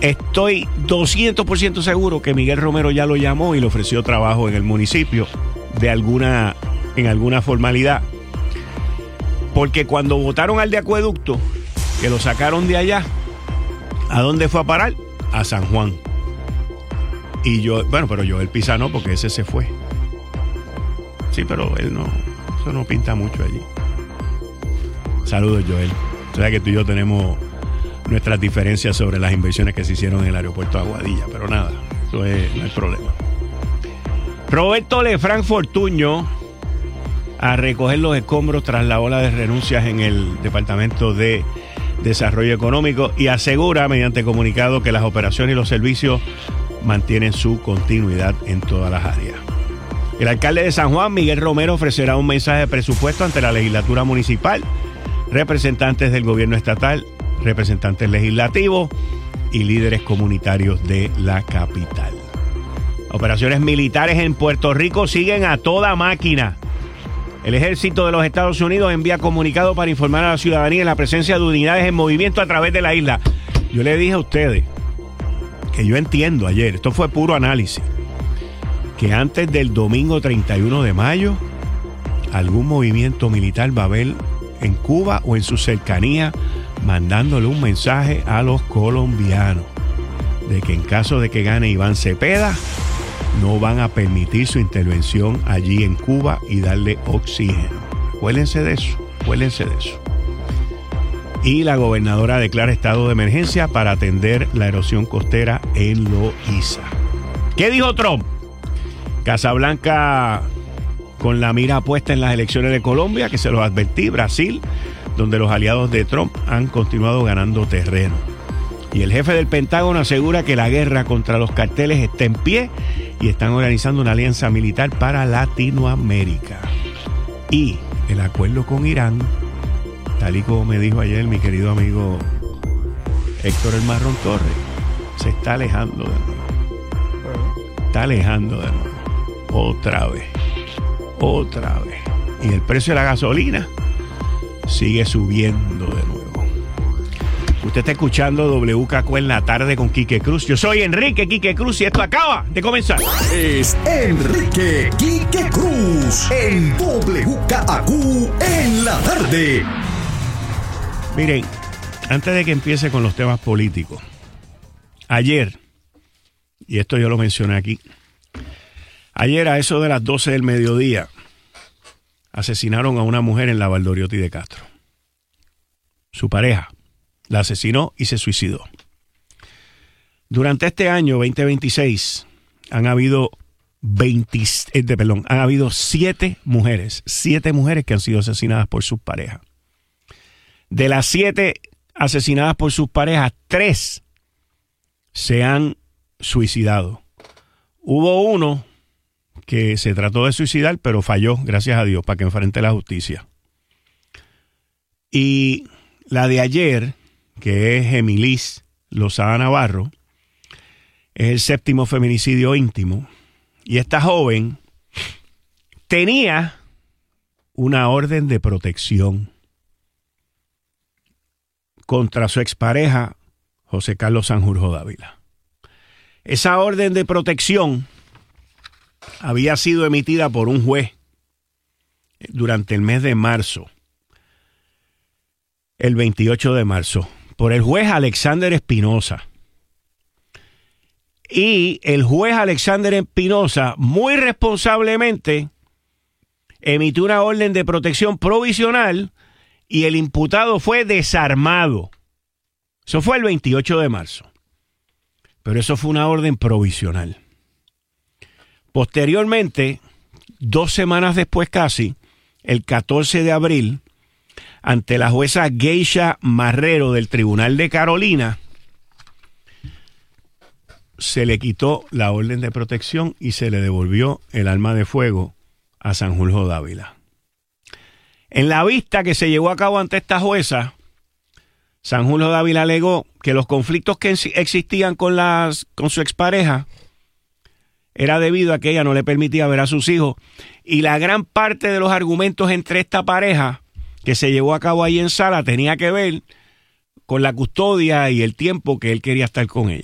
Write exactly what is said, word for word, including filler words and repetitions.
Estoy doscientos por ciento seguro que Miguel Romero ya lo llamó y le ofreció trabajo en el municipio de alguna, en alguna formalidad. Porque cuando votaron al de Acueducto, que lo sacaron de allá, ¿a dónde fue a parar? A San Juan. Y yo, bueno, pero Joel Pisa no, porque ese se fue. Sí, pero él no, eso no pinta mucho allí. Saludos, Joel. O sea que tú y yo tenemos nuestras diferencias sobre las inversiones que se hicieron en el aeropuerto de Aguadilla, pero nada, eso es, no hay problema. Roberto Lefranc Fortuño a recoger los escombros tras la ola de renuncias en el Departamento de Desarrollo Económico y asegura mediante comunicado que las operaciones y los servicios mantienen su continuidad en todas las áreas. El alcalde de San Juan, Miguel Romero, ofrecerá un mensaje de presupuesto ante la legislatura municipal, representantes del gobierno estatal, representantes legislativos y líderes comunitarios de la capital. Operaciones militares en Puerto Rico siguen a toda máquina. El ejército de los Estados Unidos envía comunicado para informar a la ciudadanía de la presencia de unidades en movimiento a través de la isla. Yo le dije a ustedes que yo entiendo ayer, esto fue puro análisis, que antes del domingo treinta y uno de mayo algún movimiento militar va a haber en Cuba o en su cercanía, mandándole un mensaje a los colombianos de que en caso de que gane Iván Cepeda, no van a permitir su intervención allí en Cuba y darle oxígeno. Acuérdense de eso, acuérdense de eso. Y la gobernadora declara estado de emergencia para atender la erosión costera en Loíza. ¿Qué dijo Trump? Casablanca con la mira puesta en las elecciones de Colombia, que se los advertí, Brasil, donde los aliados de Trump han continuado ganando terreno. Y el jefe del Pentágono asegura que la guerra contra los carteles está en pie y están organizando una alianza militar para Latinoamérica. Y el acuerdo con Irán, tal y como me dijo ayer mi querido amigo Héctor El Marrón Torres, se está alejando de nuevo. Está alejando de nuevo. Otra vez. Otra vez. Y el precio de la gasolina sigue subiendo de nuevo. Usted está escuchando W K Q en la tarde con Quique Cruz. Yo soy Enrique Quique Cruz y esto acaba de comenzar. Es Enrique Quique Cruz en W K Q en la tarde. Miren, antes de que empiece con los temas políticos, ayer, y esto yo lo mencioné aquí, ayer a eso de las doce del mediodía, asesinaron a una mujer en la Valdoriotti de Castro. Su pareja la asesinó y se suicidó. Durante este año veinte veintiséis han habido veinte, eh, perdón, han habido siete mujeres, siete mujeres que han sido asesinadas por sus parejas. De las siete asesinadas por sus parejas, tres se han suicidado. Hubo uno que se trató de suicidar, pero falló, gracias a Dios, para que enfrente la justicia. Y la de ayer, que es Emilis Lozada Navarro, es el séptimo feminicidio íntimo. Y esta joven tenía una orden de protección contra su expareja, José Carlos Sanjurjo Dávila. Esa orden de protección había sido emitida por un juez durante el mes de marzo, el veintiocho de marzo, por el juez Alexander Espinosa. Y el juez Alexander Espinosa, muy responsablemente, emitió una orden de protección provisional y el imputado fue desarmado. Eso fue el veintiocho de marzo. Pero eso fue una orden provisional. Posteriormente, dos semanas después casi, el catorce de abril, ante la jueza Geisha Marrero del Tribunal de Carolina, se le quitó la orden de protección y se le devolvió el arma de fuego a Sanjurjo Dávila. En la vista que se llevó a cabo ante esta jueza, Sanjurjo Dávila alegó que los conflictos que existían con, las, con su expareja era debido a que ella no le permitía ver a sus hijos, y la gran parte de los argumentos entre esta pareja que se llevó a cabo ahí en sala tenía que ver con la custodia y el tiempo que él quería estar con ella.